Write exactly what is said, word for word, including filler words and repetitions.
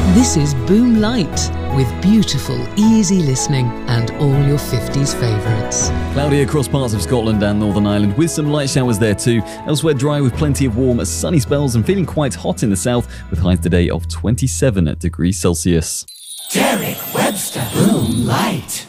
This is Boom Light, with beautiful, easy listening and all your fifties favourites. Cloudy across parts of Scotland and Northern Ireland, with some light showers there too. Elsewhere dry with plenty of warm, sunny spells and feeling quite hot in the south, with highs today of twenty-seven degrees Celsius. Derek Webster, Boom Light.